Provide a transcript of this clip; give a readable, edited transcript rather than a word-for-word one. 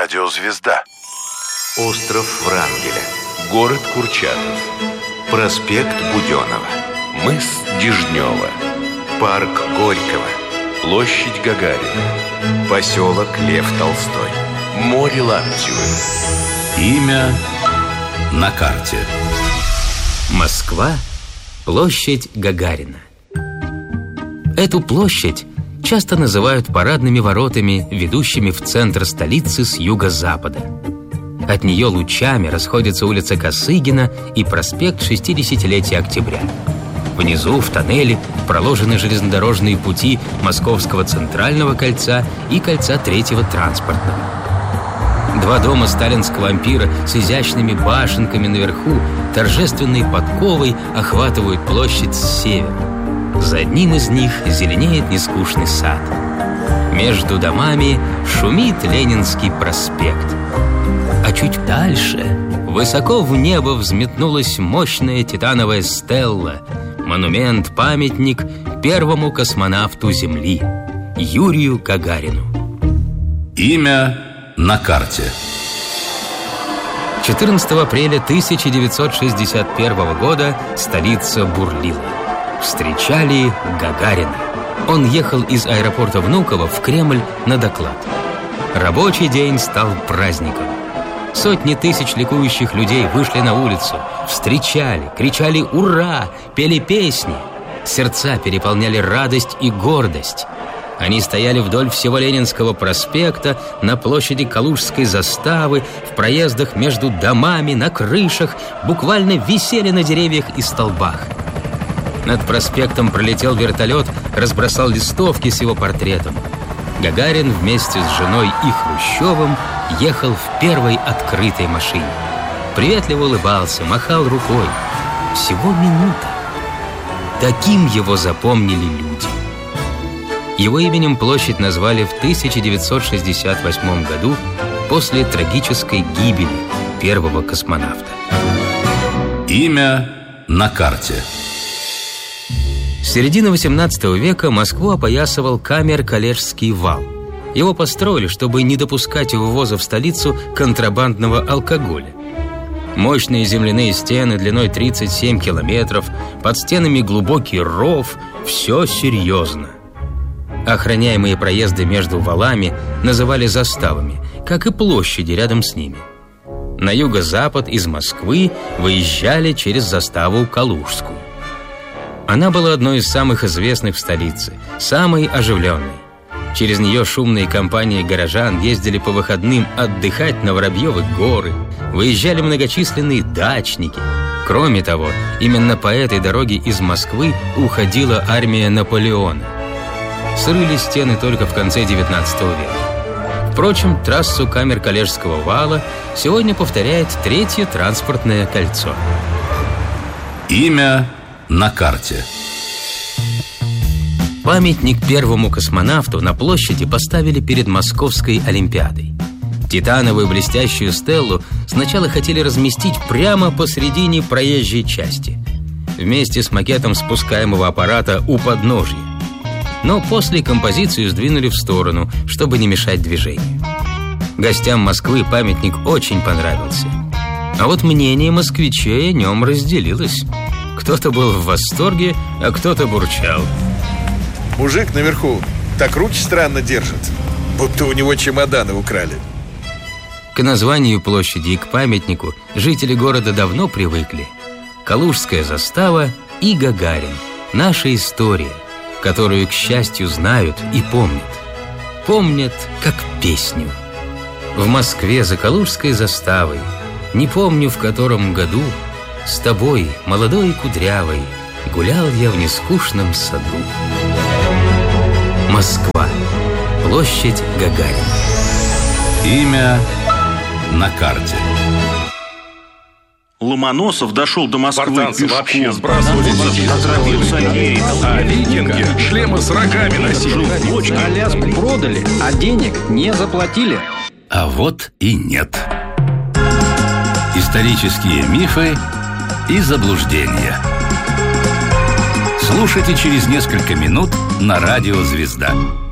Радиозвезда. Остров Врангеля. Город Курчатов. Проспект Буденова. Мыс Дежнева. Парк Горького. Площадь Гагарина. Поселок Лев Толстой. Море Лаптевых. Имя на карте. Москва. Площадь Гагарина. Эту площадь часто называют парадными воротами, ведущими в центр столицы с юго-запада. От нее лучами расходятся улица Косыгина и проспект 60-летия Октября. Внизу, в тоннеле, проложены железнодорожные пути Московского центрального кольца и кольца Третьего транспортного. Два дома сталинского ампира с изящными башенками наверху, торжественной подковой охватывают площадь с севера. За одним из них зеленеет нескучный сад. Между домами шумит Ленинский проспект. А чуть дальше, высоко в небо взметнулась мощная титановая стелла, монумент-памятник первому космонавту Земли, Юрию Гагарину. Имя на карте. 14 апреля 1961 года столица бурлила. Встречали Гагарина. Он ехал из аэропорта Внуково в Кремль на доклад. Рабочий день стал праздником. Сотни тысяч ликующих людей вышли на улицу, встречали, кричали «Ура!», пели песни. Сердца переполняли радость и гордость. Они стояли вдоль всего Ленинского проспекта, на площади Калужской заставы, в проездах между домами, на крышах, буквально висели на деревьях и столбах. Над проспектом пролетел вертолет, разбросал листовки с его портретом. Гагарин вместе с женой и Хрущевым ехал в первой открытой машине. Приветливо улыбался, махал рукой. Всего минута. Таким его запомнили люди. Его именем площадь назвали в 1968 году после трагической гибели первого космонавта. Имя на карте. С середины XVIII века Москву опоясывал Камер-Калежский вал. Его построили, чтобы не допускать ввоза в столицу контрабандного алкоголя. Мощные земляные стены длиной 37 километров, под стенами глубокий ров – все серьезно. Охраняемые проезды между валами называли заставами, как и площади рядом с ними. На юго-запад из Москвы выезжали через заставу Калужскую. Она была одной из самых известных в столице, самой оживленной. Через нее шумные компании горожан ездили по выходным отдыхать на Воробьевы горы, выезжали многочисленные дачники. Кроме того, именно по этой дороге из Москвы уходила армия Наполеона. Срыли стены только в конце XIX века. Впрочем, трассу Камер-Калежского вала сегодня повторяет Третье транспортное кольцо. Имя на карте. Памятник первому космонавту на площади поставили перед Московской Олимпиадой. Титановую блестящую стеллу сначала хотели разместить прямо посредине проезжей части, вместе с макетом спускаемого аппарата у подножья. Но после композицию сдвинули в сторону, чтобы не мешать движению. Гостям Москвы памятник очень понравился. А вот мнение москвичей о нем разделилось. Кто-то был в восторге, а кто-то бурчал. Мужик наверху так руки странно держит, будто у него чемоданы украли. К названию площади и к памятнику жители города давно привыкли. Калужская застава и Гагарин – наша история, которую, к счастью, знают и помнят. Помнят, как песню. В Москве за Калужской заставой, не помню в котором году, с тобой, молодой и кудрявой, гулял я в нескучном саду. Москва. Площадь Гагарина. Имя на карте. Ломоносов дошел до Москвы Спартанцы пешком. вообще сбрасывали детей со Отравился, а викинги шлемы с рогами носили. Аляску продали, а денег не заплатили. А вот и нет. Исторические мифы и заблуждения. Слушайте через несколько минут на радио «Звезда».